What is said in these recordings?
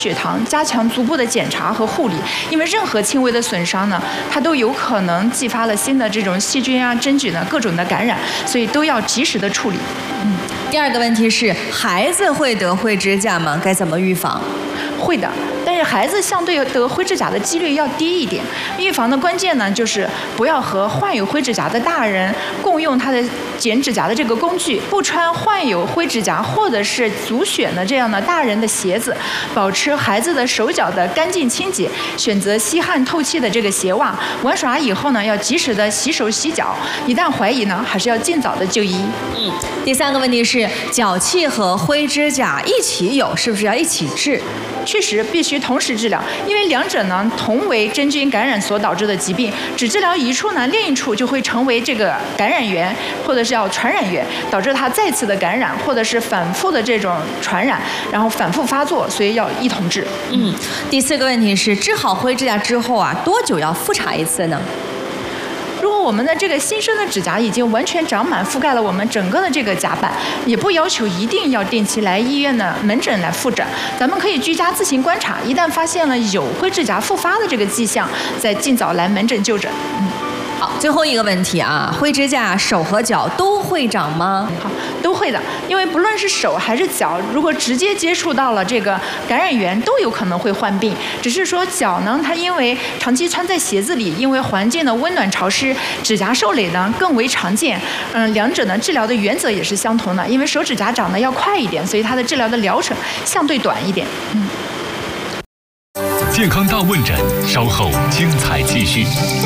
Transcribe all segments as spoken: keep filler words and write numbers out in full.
血糖，加强足部的检查和护理，因为任何轻微的损伤呢，它都有可能继发了新的这种细菌啊、真菌呢各种的感染，所以都要及时的处理。 嗯，第二个问题是，孩子会得灰指甲吗？该怎么预防？ 会的，但是孩子相对得灰指甲的几率要低一点。预防的关键呢，就是不要和患有灰指甲的大人共用他的剪指甲的这个工具，不穿患有灰指甲或者是足癣的这样的大人的鞋子，保持孩子的手脚的干净清洁，选择吸汗透气的这个鞋袜。玩耍以后呢，要及时的洗手洗脚，一旦怀疑呢，还是要尽早的就医。 嗯，第三个问题是，脚气和灰指甲一起有，是不是要一起治？ 确实必须同时治疗，因为两者呢同为真菌感染所导致的疾病，只治疗一处呢，另一处就会成为这个感染源，或者是要传染源，导致它再次的感染，或者是反复的这种传染，然后反复发作，所以要一同治。 嗯，第四个问题是，治好灰指甲之后啊，多久要复查一次呢？ 如果我们的这个新生的指甲已经完全长满，覆盖了我们整个的这个甲板，也不要求一定要定期来医院的门诊来复诊，咱们可以居家自行观察，一旦发现了有灰指甲复发的这个迹象，再尽早来门诊就诊。嗯。 好，最后一个问题啊，灰指甲手和脚都会长吗？ 好，都会的，因为不论是手还是脚，如果直接接触到了这个感染源，都有可能会患病。只是说脚呢，它因为长期穿在鞋子里，因为环境的温暖潮湿，指甲受累呢更为常见。嗯，两者呢治疗的原则也是相同的，因为手指甲长得要快一点，所以它的治疗的疗程相对短一点。嗯。 健康大问诊，稍后精彩继续。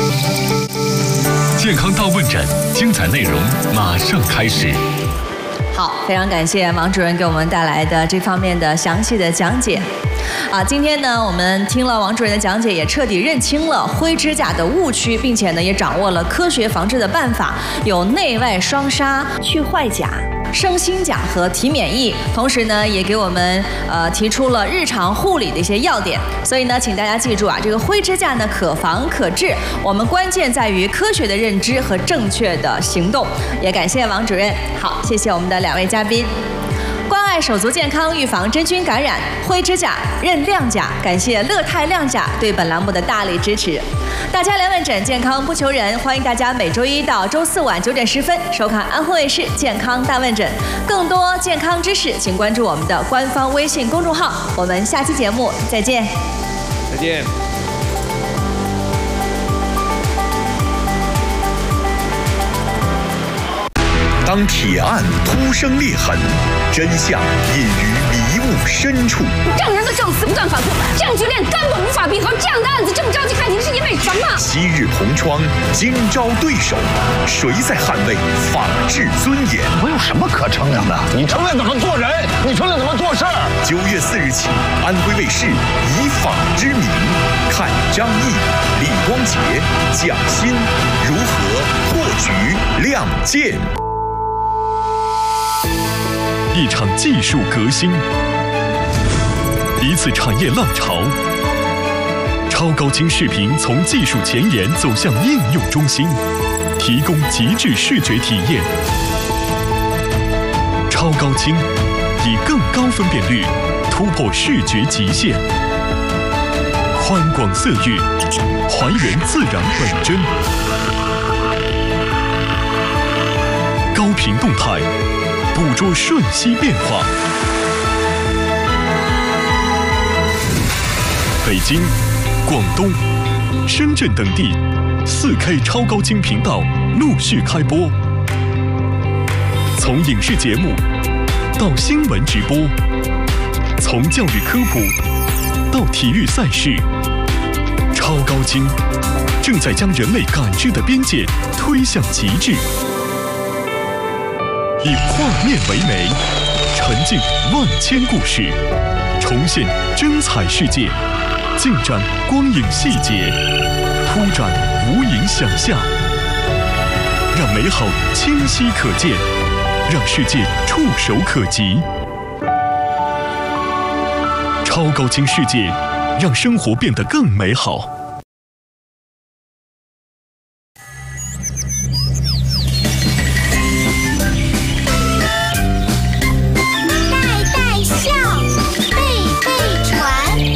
健康大问诊，精彩内容马上开始。 好，非常感谢王主任给我们带来的这方面的详细的讲解。啊，今天呢，我们听了王主任的讲解，也彻底认清了灰指甲的误区，并且呢，也掌握了科学防治的办法，有内外双杀、去坏甲、生新甲和提免疫，同时呢，也给我们呃提出了日常护理的一些要点。所以呢，请大家记住啊，这个灰指甲呢可防可治，我们关键在于科学的认知和正确的行动。也感谢王主任，好，谢谢我们的两位嘉宾。关爱手足健康，预防真菌感染，灰指甲认亮甲。感谢乐泰亮甲对本栏目的大力支持。大家来问诊，健康不求人，欢迎大家每周一到周四晚九点十分收看安徽卫视健康大问诊。更多健康知识，请关注我们的官方微信公众号。我们下期节目再见。 再见。 当铁案突生裂痕，真相隐于迷雾深处。 证人的证词不断反复，证据链根本无法闭合。这样的案子这么着急开庭是因为什么？ 昔日同窗，今朝对手，谁在捍卫法治尊严？ 我有什么可承认的？你承认怎么做人？你承认怎么做事儿？ 九月四日起，安徽卫视以法之名，看张毅、李光洁、蒋欣如何破局亮剑。 一场技术革新，一次产业浪潮。超高清视频从技术前沿走向应用中心，提供极致视觉体验。超高清以更高分辨率突破视觉极限，宽广色域还原自然本真，高频动态捕捉瞬息变化。北京、广东、深圳等地 四K 超高清频道陆续开播，从影视节目到新闻直播，从教育科普到体育赛事，超高清正在将人类感知的边界推向极致。以画面为媒，沉浸万千故事，重现真彩世界，尽展光影细节，铺展无垠想象，让美好清晰可见，让世界触手可及。超高清世界，让生活变得更美好。